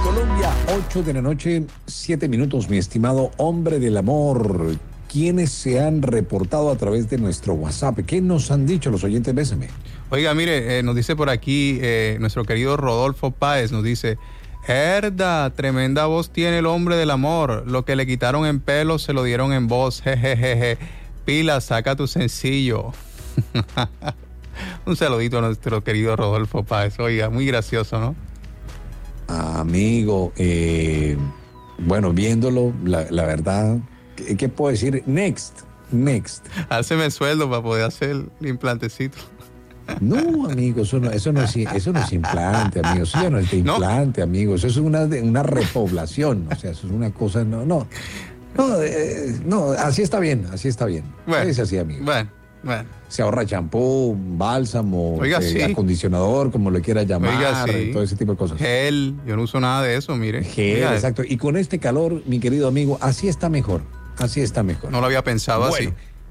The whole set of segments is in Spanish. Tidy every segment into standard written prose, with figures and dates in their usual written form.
Colombia, 8 de la noche, 7 minutos, mi estimado hombre del amor. ¿Quiénes se han reportado a través de nuestro WhatsApp? ¿Qué nos han dicho los oyentes? Bésame. Oiga, mire, nos dice por aquí nuestro querido Rodolfo Páez, nos dice: Herda, tremenda voz tiene el hombre del amor. Lo que le quitaron en pelo se lo dieron en voz. Jejejeje. Pila, saca tu sencillo. Un saludito a nuestro querido Rodolfo Páez. Oiga, muy gracioso, ¿no? Amigo, bueno, viéndolo, la verdad, ¿qué puedo decir? Next. Háceme sueldo para poder hacer el implantecito. No, amigo, eso no es implante, amigo. Eso ya no es de implante, amigo. Eso es una repoblación. O sea, eso es una cosa, no, así está bien. Bueno, es así, amigo. Bueno. Se ahorra champú, bálsamo, Oiga, sí. acondicionador, como le quiera llamar, Oiga, sí. todo ese tipo de cosas. Gel, yo no uso nada de eso, mire. Gel, Oiga, exacto. Y con este calor, mi querido amigo, así está mejor. No lo había pensado así.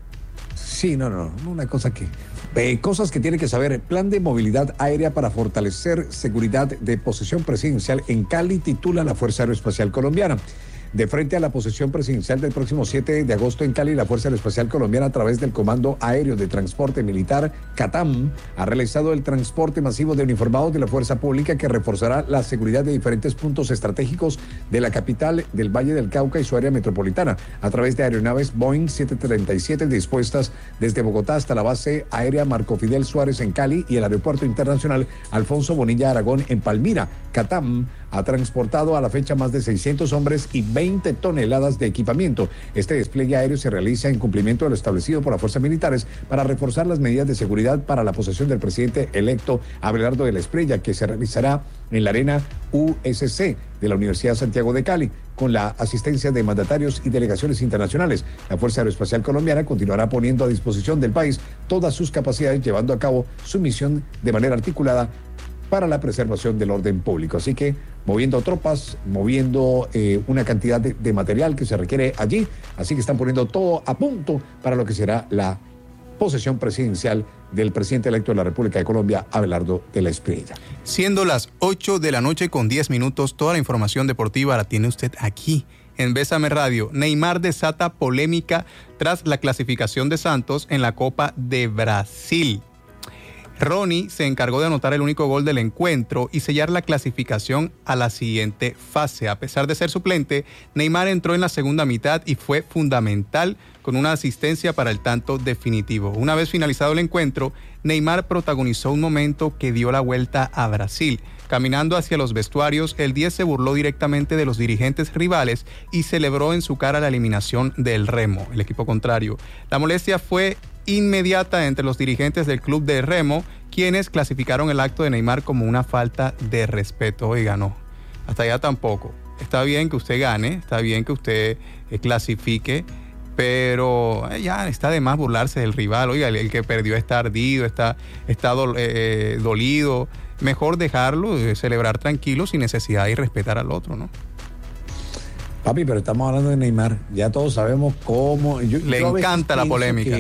Sí, no, una cosa que... cosas que tiene que saber. Plan de movilidad aérea para fortalecer seguridad de posesión presidencial en Cali, titula la Fuerza Aeroespacial Colombiana. De frente a la posesión presidencial del próximo 7 de agosto en Cali, la Fuerza Aeroespacial Colombiana, a través del Comando Aéreo de Transporte Militar, CATAM, ha realizado el transporte masivo de uniformados de la Fuerza Pública que reforzará la seguridad de diferentes puntos estratégicos de la capital del Valle del Cauca y su área metropolitana, a través de aeronaves Boeing 737 dispuestas desde Bogotá hasta la base aérea Marco Fidel Suárez en Cali y el aeropuerto internacional Alfonso Bonilla Aragón en Palmira. CATAM ha transportado a la fecha más de 600 hombres y 20 toneladas de equipamiento. Este despliegue aéreo se realiza en cumplimiento de lo establecido por las fuerzas militares para reforzar las medidas de seguridad para la posesión del presidente electo Abelardo de la Espriella, que se realizará en la arena USC de la Universidad Santiago de Cali, con la asistencia de mandatarios y delegaciones internacionales. La Fuerza Aeroespacial Colombiana continuará poniendo a disposición del país todas sus capacidades, llevando a cabo su misión de manera articulada para la preservación del orden público. Así que moviendo tropas, moviendo una cantidad de material que se requiere allí. Así que están poniendo todo a punto para lo que será la posesión presidencial del presidente electo de la República de Colombia, Abelardo de la Espriella. Siendo las 8 de la noche con 10 minutos, toda la información deportiva la tiene usted aquí en Bésame Radio. Neymar desata polémica tras la clasificación de Santos en la Copa de Brasil. Ronnie se encargó de anotar el único gol del encuentro y sellar la clasificación a la siguiente fase. A pesar de ser suplente, Neymar entró en la segunda mitad y fue fundamental con una asistencia para el tanto definitivo. Una vez finalizado el encuentro, Neymar protagonizó un momento que dio la vuelta a Brasil. Caminando hacia los vestuarios, el 10 se burló directamente de los dirigentes rivales y celebró en su cara la eliminación del Remo, el equipo contrario. La molestia fue inmediata entre los dirigentes del club de Remo, quienes clasificaron el acto de Neymar como una falta de respeto. Oiga, no, hasta allá tampoco. Está bien que usted gane, está bien que usted clasifique, pero ya está de más burlarse del rival. Oiga, el que perdió está ardido, está dolido. Mejor dejarlo, celebrar tranquilo, sin necesidad de respetar al otro, ¿no? Papi, pero estamos hablando de Neymar. Ya todos sabemos cómo... Le encanta la polémica.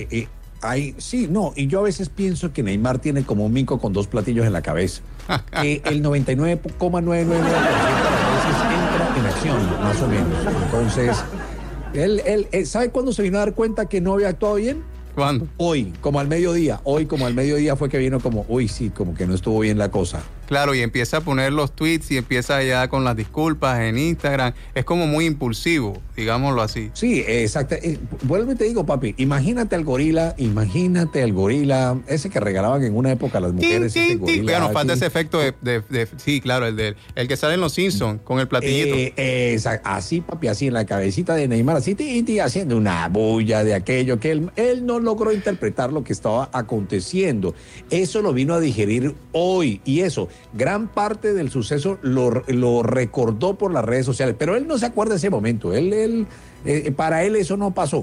Y yo a veces pienso que Neymar tiene como un mico con dos platillos en la cabeza. Que el 99,999% de las veces entra en acción, más o menos. Entonces, él ¿sabe cuándo se vino a dar cuenta que no había actuado bien? ¿Cuándo? Hoy, como al mediodía fue que vino como, como que no estuvo bien la cosa. Claro, y empieza a poner los tweets y empieza ya con las disculpas en Instagram. Es como muy impulsivo, digámoslo así. Sí, exacto. Vuelvo y te digo, papi, imagínate al gorila, ese que regalaban en una época a las mujeres. Ese gorila, ya nos falta ese efecto sí, claro, el que sale en Los Simpsons con el platillito. Así, papi, así en la cabecita de Neymar, así, haciendo una bulla de aquello que él no logró interpretar lo que estaba aconteciendo. Eso lo vino a digerir hoy, y eso, gran parte del suceso lo recordó por las redes sociales, pero él no se acuerda de ese momento. Para él eso no pasó.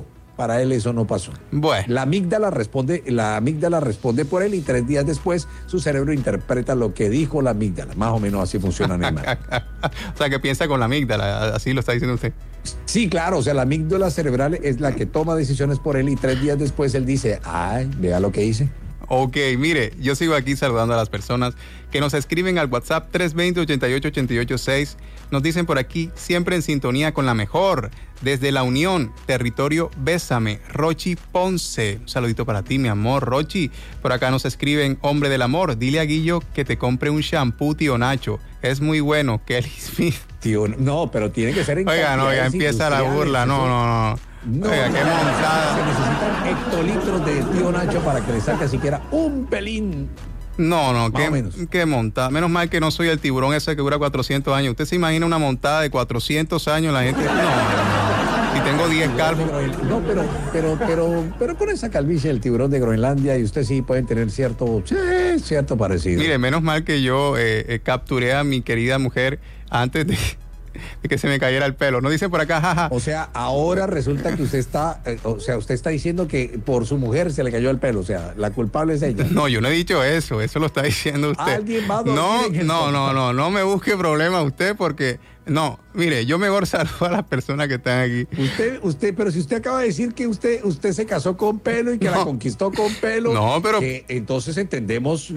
Bueno. La amígdala responde por él, y 3 días después su cerebro interpreta lo que dijo la amígdala. Más o menos así funciona Neymar. O sea, que piensa con la amígdala, así lo está diciendo usted. Sí, claro, o sea, la amígdala cerebral es la que toma decisiones por él, y 3 días después él dice, vea lo que hice. Ok, mire, yo sigo aquí saludando a las personas que nos escriben al WhatsApp 320-88-886. Nos dicen por aquí, siempre en sintonía con la mejor. Desde La Unión, territorio Bésame, Rochi Ponce. Un saludito para ti, mi amor, Rochi. Por acá nos escriben, hombre del amor, dile a Guillo que te compre un shampoo, tío Nacho. Es muy bueno, Kelly Smith. Tío, no, pero tiene que ser en Oiga, no, ya empieza la burla, no. No, oiga, qué montada. Se necesitan hectolitros de tío Nacho para que le saque siquiera un pelín. No, qué montada. Menos mal que no soy el tiburón ese que dura 400 años. ¿Usted se imagina una montada de 400 años? La gente... No. Si tengo 10 calvos. No, pero con esa calvicie del tiburón de Groenlandia y usted sí pueden tener cierto parecido. Mire, menos mal que yo capturé a mi querida mujer antes de que se me cayera el pelo. No dicen por acá, jaja. O sea, ahora resulta que usted está, usted está diciendo que por su mujer se le cayó el pelo. O sea, la culpable es ella. No, yo no he dicho eso lo está diciendo usted. ¿Alguien va a dormir no me busque problemas usted porque... No, mire, yo mejor saludo a las personas que están aquí. Pero si usted acaba de decir que usted se casó con pelo y que la conquistó con pelo. No, pero... entonces entendemos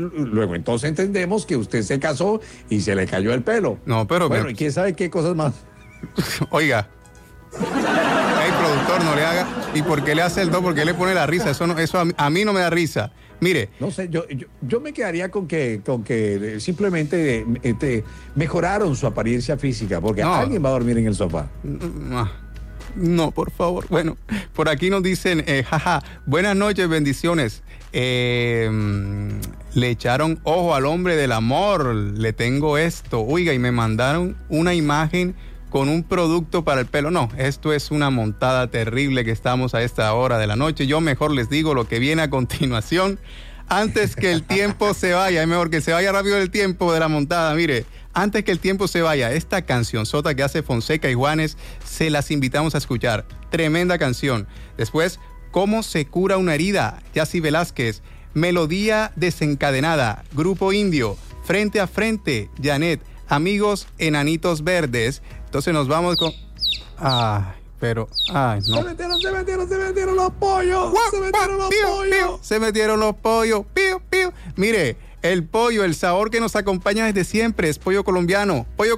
que usted se casó y se le cayó el pelo. No, pero... Bueno, ¿y quién sabe qué cosas más? Oiga. Hey, productor, no le haga... ¿Y por qué le hace el do? ¿Por qué le pone la risa? Eso a mí no me da risa. Mire. No sé, yo me quedaría con que simplemente mejoraron su apariencia física, porque alguien va a dormir en el sofá. No, por favor. Bueno, por aquí nos dicen, buenas noches, bendiciones. Le echaron ojo al hombre del amor, le tengo esto. Oiga, y me mandaron una imagen con un producto para el pelo. No, esto es una montada terrible que estamos a esta hora de la noche. Yo mejor les digo lo que viene a continuación. Antes que el tiempo se vaya, es mejor que se vaya rápido el tiempo de la montada. Mire, antes que el tiempo se vaya, esta cancionzota que hace Fonseca y Juanes, se las invitamos a escuchar. Tremenda canción. Después, ¿Cómo se cura una herida? Yacy Velázquez. Melodía desencadenada. Grupo Indio. Frente a frente. Janet. Amigos Enanitos Verdes. Entonces nos vamos con... no. Se metieron los pollos. Se metieron los pollos. Mire, el pollo, el sabor que nos acompaña desde siempre es pollo colombiano. Pollo